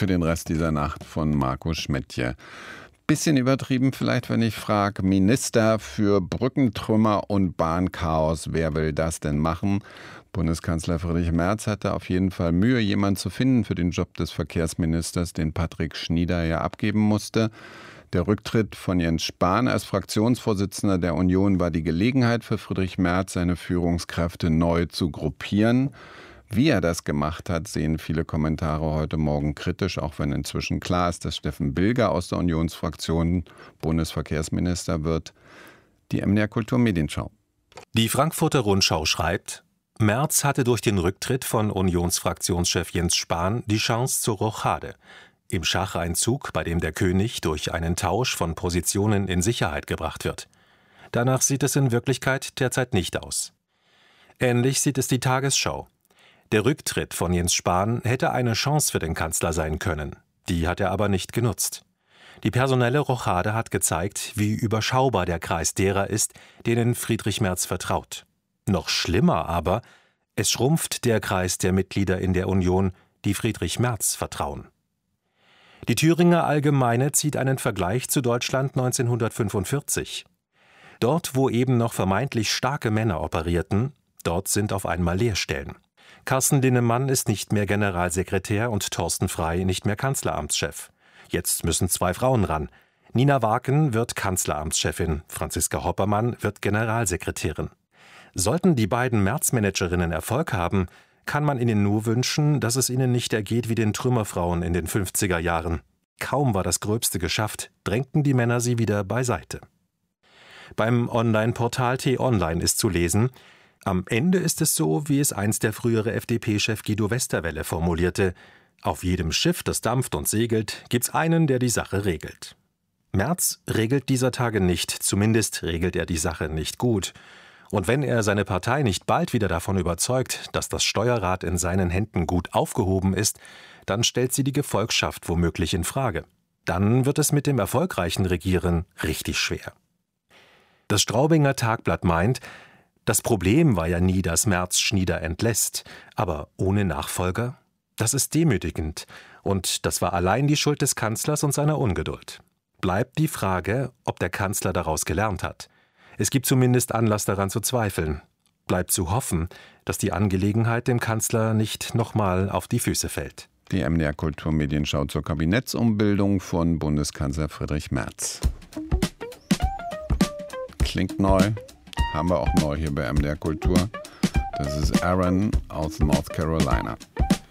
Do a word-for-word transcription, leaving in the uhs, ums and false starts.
für den Rest dieser Nacht von Marco Schmidtje. Bisschen übertrieben vielleicht, wenn ich frage, Minister für Brückentrümmer und Bahnchaos, wer will das denn machen? Bundeskanzler Friedrich Merz hatte auf jeden Fall Mühe, jemanden zu finden für den Job des Verkehrsministers, den Patrick Schnieder ja abgeben musste. Der Rücktritt von Jens Spahn als Fraktionsvorsitzender der Union war die Gelegenheit für Friedrich Merz, seine Führungskräfte neu zu gruppieren. Wie er das gemacht hat, sehen viele Kommentare heute Morgen kritisch, auch wenn inzwischen klar ist, dass Steffen Bilger aus der Unionsfraktion Bundesverkehrsminister wird. Die M D R Kultur Medienschau. Die Frankfurter Rundschau schreibt: Merz hatte durch den Rücktritt von Unionsfraktionschef Jens Spahn die Chance zur Rochade. Im Schacheinzug, bei dem der König durch einen Tausch von Positionen in Sicherheit gebracht wird. Danach sieht es in Wirklichkeit derzeit nicht aus. Ähnlich sieht es die Tagesschau. Der Rücktritt von Jens Spahn hätte eine Chance für den Kanzler sein können. Die hat er aber nicht genutzt. Die personelle Rochade hat gezeigt, wie überschaubar der Kreis derer ist, denen Friedrich Merz vertraut. Noch schlimmer aber, es schrumpft der Kreis der Mitglieder in der Union, die Friedrich Merz vertrauen. Die Thüringer Allgemeine zieht einen Vergleich zu Deutschland neunzehnhundertfünfundvierzig. Dort, wo eben noch vermeintlich starke Männer operierten, dort sind auf einmal Leerstellen. Carsten Linnemann ist nicht mehr Generalsekretär und Thorsten Frey nicht mehr Kanzleramtschef. Jetzt müssen zwei Frauen ran. Nina Waken wird Kanzleramtschefin, Franziska Hoppermann wird Generalsekretärin. Sollten die beiden Merz-Managerinnen Erfolg haben, kann man ihnen nur wünschen, dass es ihnen nicht ergeht wie den Trümmerfrauen in den fünfziger Jahren. Kaum war das Gröbste geschafft, drängten die Männer sie wieder beiseite. Beim Online-Portal T-Online ist zu lesen: Am Ende ist es so, wie es einst der frühere F D P-Chef Guido Westerwelle formulierte: Auf jedem Schiff, das dampft und segelt, gibt's einen, der die Sache regelt. Merz regelt dieser Tage nicht, zumindest regelt er die Sache nicht gut. Und wenn er seine Partei nicht bald wieder davon überzeugt, dass das Steuerrad in seinen Händen gut aufgehoben ist, dann stellt sie die Gefolgschaft womöglich in Frage. Dann wird es mit dem erfolgreichen Regieren richtig schwer. Das Straubinger Tagblatt meint, das Problem war ja nie, dass Merz Schnieder entlässt, aber ohne Nachfolger? Das ist demütigend und das war allein die Schuld des Kanzlers und seiner Ungeduld. Bleibt die Frage, ob der Kanzler daraus gelernt hat. Es gibt zumindest Anlass daran zu zweifeln. Bleibt zu hoffen, dass die Angelegenheit dem Kanzler nicht nochmal auf die Füße fällt. Die M D R Kultur Medienschau zur Kabinettsumbildung von Bundeskanzler Friedrich Merz. Klingt neu, haben wir auch neu hier bei M D R Kultur. Das ist Aaron aus North Carolina.